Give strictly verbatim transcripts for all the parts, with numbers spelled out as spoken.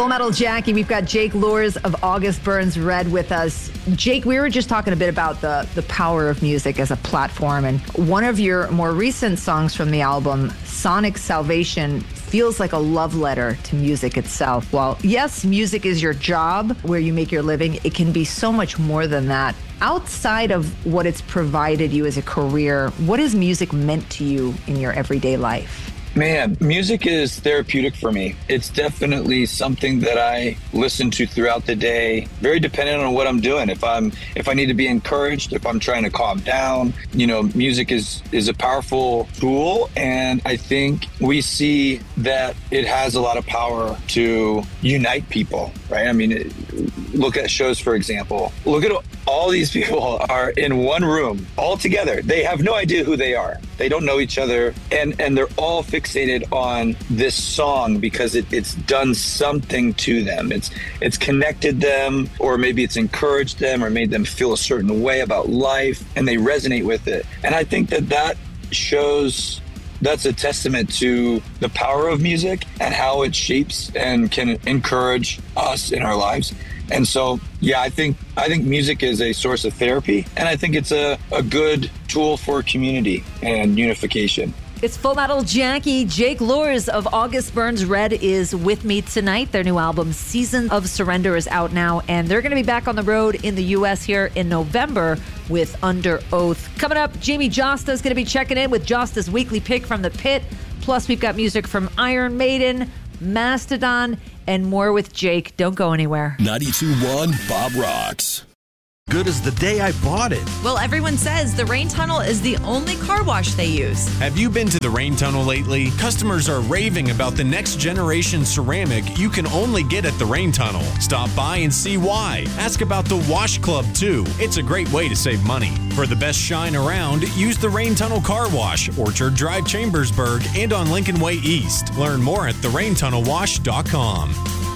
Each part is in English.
Full Metal Jackie, we've got Jake Luhrs of August Burns Red with us. Jake, we were just talking a bit about the, the power of music as a platform, and one of your more recent songs from the album, Sonic Salvation, feels like a love letter to music itself. While, yes, music is your job, where you make your living, it can be so much more than that. Outside of what it's provided you as a career, what has music meant to you in your everyday life? Man, music is therapeutic for me. It's definitely something that I listen to throughout the day, very dependent on what I'm doing. If I'm, if I need to be encouraged, if I'm trying to calm down, you know, music is, is a powerful tool. And I think we see that it has a lot of power to unite people, right? I mean, it, look at shows, for example. Look at all these people are in one room all together. They have no idea who they are. They don't know each other. And, and they're all fixated on this song because it, it's done something to them. It's, it's connected them, or maybe it's encouraged them or made them feel a certain way about life, and they resonate with it. And I think that that shows, that's a testament to the power of music and how it shapes and can encourage us in our lives. And so, yeah, I think I think music is a source of therapy, and I think it's a, a good tool for community and unification. It's Full Metal Jackie. Jake Luhrs of August Burns Red is with me tonight. Their new album, Season of Surrender, is out now, and they're going to be back on the road in the U S here in November with Under Oath. Coming up, Jamie Josta is going to be checking in with Josta's weekly pick from the pit. Plus, we've got music from Iron Maiden, Mastodon, and more with Jake. Don't go anywhere. ninety-two point one Bob Rocks. Good as the day I bought it. Well, everyone says the Rain Tunnel is the only car wash they use. Have you been to the Rain Tunnel lately? Customers are raving about the next generation ceramic you can only get at the Rain Tunnel. Stop by and see why. Ask about the Wash Club, too. It's a great way to save money. For the best shine around, use the Rain Tunnel Car Wash, Orchard Drive, Chambersburg, and on Lincoln Way East. Learn more at the rain tunnel wash dot com.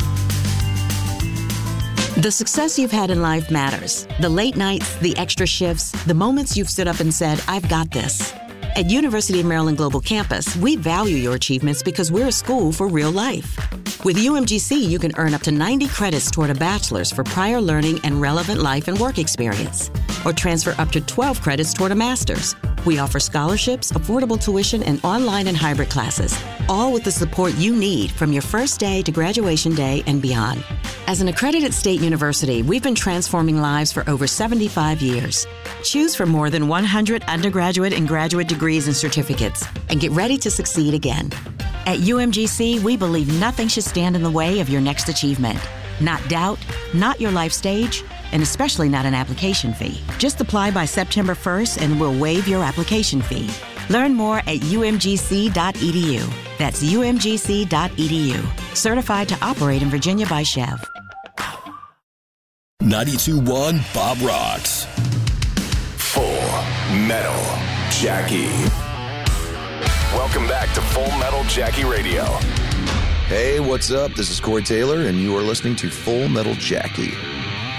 The success you've had in life matters. The late nights, the extra shifts, the moments you've stood up and said, I've got this. At University of Maryland Global Campus, we value your achievements because we're a school for real life. With U M G C, you can earn up to ninety credits toward a bachelor's for prior learning and relevant life and work experience, or transfer up to twelve credits toward a master's. We offer scholarships, affordable tuition, and online and hybrid classes, all with the support you need from your first day to graduation day and beyond. As an accredited state university, we've been transforming lives for over seventy-five years. Choose from more than one hundred undergraduate and graduate degrees and certificates, and get ready to succeed again. At U M G C, we believe nothing should stand in the way of your next achievement. Not doubt, not your life stage, and especially not an application fee. Just apply by September first and we'll waive your application fee. Learn more at U M G C dot E D U. That's U M G C dot E D U. Certified to operate in Virginia by Chev. ninety-two point one Bob Rocks. Full Metal Jackie. Welcome back to Full Metal Jackie Radio. Hey, what's up? This is Corey Taylor, and you are listening to Full Metal Jackie.